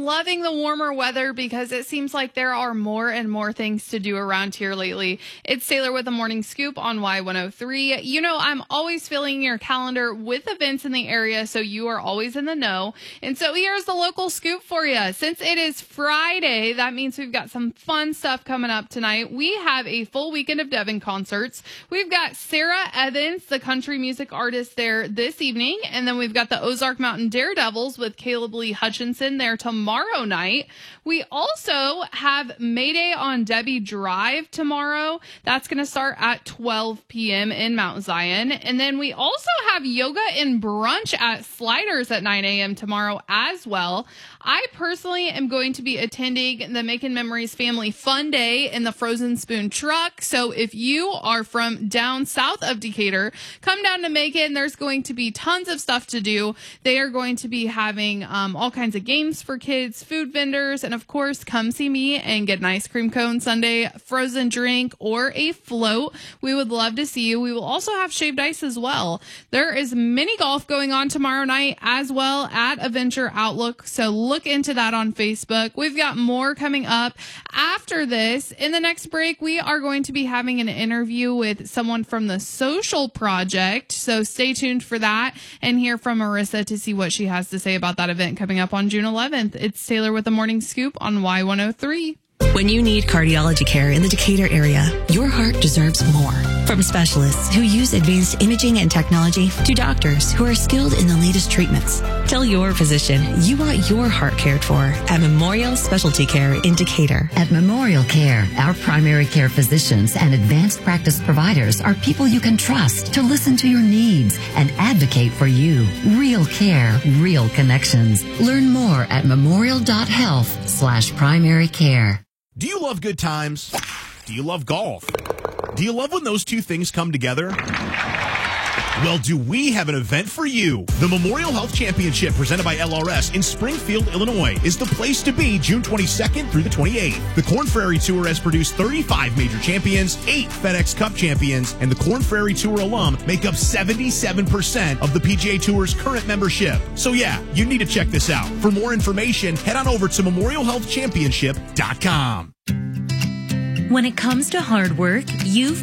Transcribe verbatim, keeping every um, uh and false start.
loving the warmer weather because it seems like there are more and more things to do around here lately. It's Taylor with the Morning Scoop on Y one oh three. You know, I'm always filling your calendar with events in the area, so you are always in the know. And so here's the local scoop for you. Since it is Friday, that means we've got some fun stuff coming up tonight. We have a full weekend of Devon concerts. We've got Sarah Evans, the country music artist, there this evening. And then we've got the Ozark Mountain Daredevils with Caleb Lee Hutchinson there tomorrow night. We also have Mayday on Debbie Drive tomorrow. That's going to start at twelve p.m. in Mount Zion. And then we also have yoga and brunch at Sliders at nine a.m. tomorrow as well. I personally am going to be attending the Making Memories Family Fun Day in the Frozen Spoon truck. So if you are from down south of Decatur, come down to Macon. There's going to be tons of stuff to do. They are going to be having um, all kinds of games for kids, food vendors, and of course, come see me and get an ice cream cone sundae, frozen drink, or a float. We would love to see you. We will also have shaved ice as well. There is mini golf going on tomorrow night as well at Adventure Outlook. So look into that on Facebook. We've got more coming up after this. In the next break, we are going to be having an interview with someone from the Social Project. So stay tuned for that and hear from Marissa to see what she has to say about that event coming up on June eleventh. It's Taylor with the Morning Scoop on Y one oh three. When you need cardiology care in the Decatur area, your heart deserves more. From specialists who use advanced imaging and technology to doctors who are skilled in the latest treatments. Tell your physician you want your heart cared for at Memorial Specialty Care in Decatur. At Memorial Care, our primary care physicians and advanced practice providers are people you can trust to listen to your needs and advocate for you. Real care, real connections. Learn more at memorial.health slash primary care. Do you love good times? Do you love golf? Do you love when those two things come together? Well, do we have an event for you? The Memorial Health Championship presented by L R S in Springfield, Illinois is the place to be June twenty-second through the twenty-eighth. The Korn Ferry Tour has produced thirty-five major champions, eight FedEx Cup champions, and the Korn Ferry Tour alum make up seventy-seven percent of the P G A Tour's current membership. So yeah, you need to check this out. For more information, head on over to memorial health championship dot com. When it comes to hard work, you've